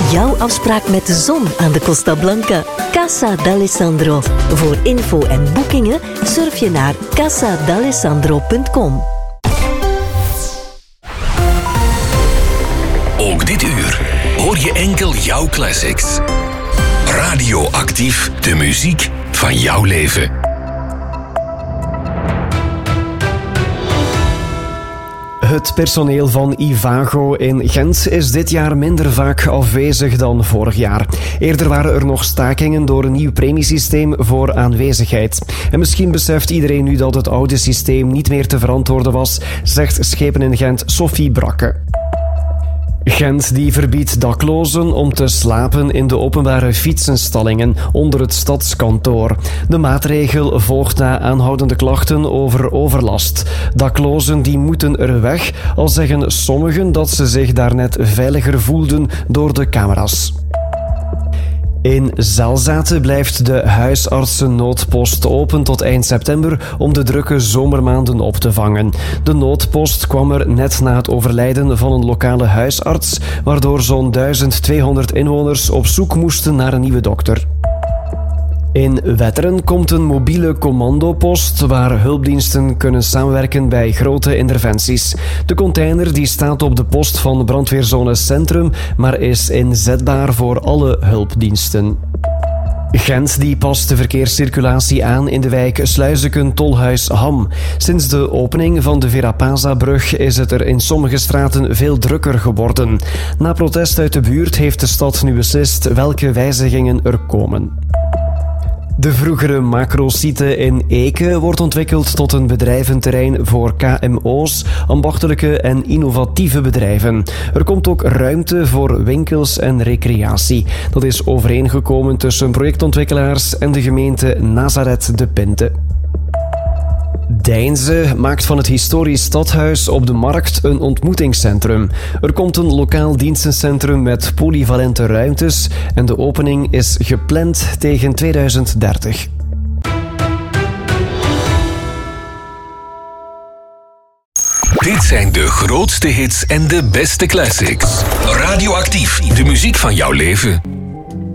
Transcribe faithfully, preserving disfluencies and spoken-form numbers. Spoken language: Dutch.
jouw afspraak met de zon aan de Costa Blanca. Casa d'Alessandro. Voor info en boekingen surf je naar casa d'alessandro punt com. Ook dit uur hoor je enkel jouw classics. Radioactief, de muziek van jouw leven. Het personeel van Ivago in Gent is dit jaar minder vaak afwezig dan vorig jaar. Eerder waren er nog stakingen door een nieuw premiesysteem voor aanwezigheid. En misschien beseft iedereen nu dat het oude systeem niet meer te verantwoorden was, zegt Schepen in Gent Sophie Brakke. Gent die verbiedt daklozen om te slapen in de openbare fietsenstallingen onder het stadskantoor. De maatregel volgt na aanhoudende klachten over overlast. Daklozen die moeten er weg, al zeggen sommigen dat ze zich daarnet veiliger voelden door de camera's. In Zelzate blijft de huisartsennoodpost open tot eind september om de drukke zomermaanden op te vangen. De noodpost kwam er net na het overlijden van een lokale huisarts, waardoor zo'n duizend tweehonderd inwoners op zoek moesten naar een nieuwe dokter. In Wetteren komt een mobiele commandopost waar hulpdiensten kunnen samenwerken bij grote interventies. De container die staat op de post van brandweerzone Centrum, maar is inzetbaar voor alle hulpdiensten. Gent die past de verkeerscirculatie aan in de wijk Sluizeken-Tolhuis-Ham. Sinds de opening van de Verapaza-brug is het er in sommige straten veel drukker geworden. Na protest uit de buurt heeft de stad nu beslist welke wijzigingen er komen. De vroegere macrosite in Eke wordt ontwikkeld tot een bedrijventerrein voor K M O's, ambachtelijke en innovatieve bedrijven. Er komt ook ruimte voor winkels en recreatie. Dat is overeengekomen tussen projectontwikkelaars en de gemeente Nazareth de Pinte. Deinze maakt van het historisch stadhuis op de Markt een ontmoetingscentrum. Er komt een lokaal dienstencentrum met polyvalente ruimtes en de opening is gepland tegen tweeduizend dertig. Dit zijn de grootste hits en de beste classics. Radioactief, de muziek van jouw leven.